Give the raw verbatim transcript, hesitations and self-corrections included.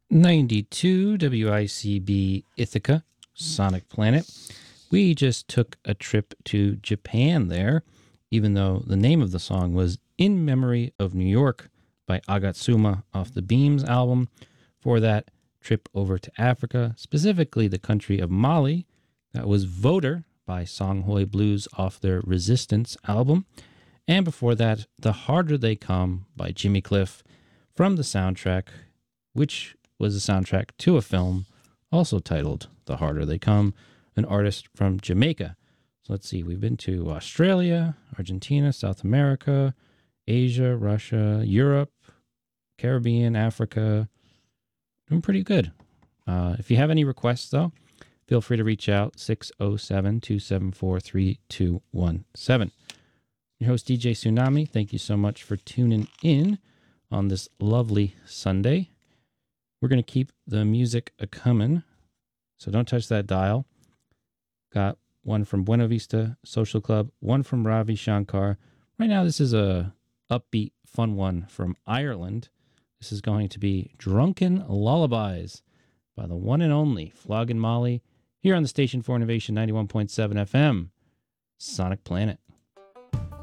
ninety-two W I C B Ithaca, Sonic Planet. We just took a trip to Japan there, even though the name of the song was In Memory of New York by Agatsuma off the Beams album. For that trip over to Africa, specifically the country of Mali, that was Voter by Songhoi Blues off their Resistance album. And before that, The Harder They Come by Jimmy Cliff from the soundtrack, which was a soundtrack to a film also titled The Harder They Come, an artist from Jamaica. So let's see, we've been to Australia, Argentina, South America, Asia, Russia, Europe, Caribbean, Africa. Doing pretty good. Uh, if you have any requests, though, feel free to reach out, six oh seven, two seven four, three two one seven. Your host, D J Tsunami, thank you so much for tuning in on this lovely Sunday. We're going to keep the music a-coming, so don't touch that dial. Got one from Buena Vista Social Club, one from Ravi Shankar. Right now, this is a upbeat, fun one from Ireland. This is going to be Drunken Lullabies by the one and only Flogging Molly here on the station for Innovation ninety-one point seven F M, Sonic Planet.